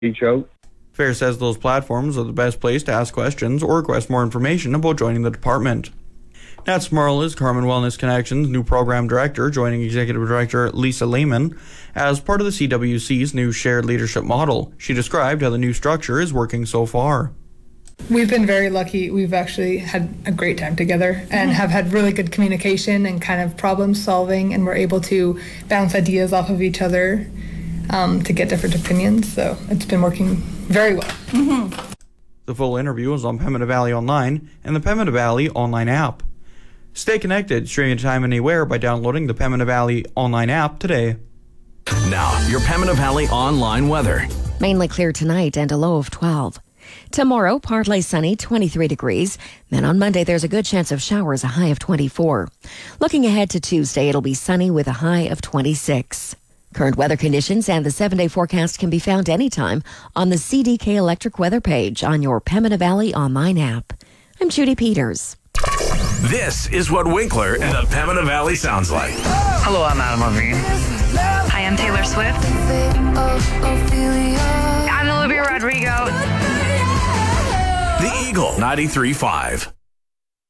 reach out. Fair says those platforms are the best place to ask questions or request more information about joining the department. Nat Smurl is Carmen Wellness Connections' new program director, joining Executive Director Lisa Lehman as part of the CWC's new shared leadership model. She described how the new structure is working so far. We've been very lucky. We've actually had a great time together and have had really good communication and kind of problem solving, and we're able to bounce ideas off of each other to get different opinions. So it's been working very well. The full interview is on Pembina Valley Online and the Pembina Valley online app. Stay connected, stream anytime, anywhere by downloading the Pembina Valley online app today. Now, your Pembina Valley online weather. Mainly clear tonight and a low of 12. Tomorrow, partly sunny, 23 degrees. Then on Monday, there's a good chance of showers, a high of 24. Looking ahead to Tuesday, it'll be sunny with a high of 26. Current weather conditions and the 7-day forecast can be found anytime on the CDK Electric weather page on your Pembina Valley online app. I'm Judy Peters. This is what Winkler and the Pembina Valley sounds like. Hello, I'm Adam Levine. Hi, I'm Taylor Swift. I'm Olivia Rodrigo. The Eagle 93.5.